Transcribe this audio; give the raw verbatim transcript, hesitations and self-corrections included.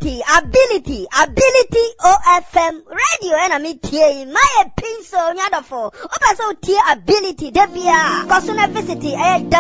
ability, ability, ability O F M radio and I meet here my pencil nyadofo. Opa so tea ability debia. Kosuna visiti eh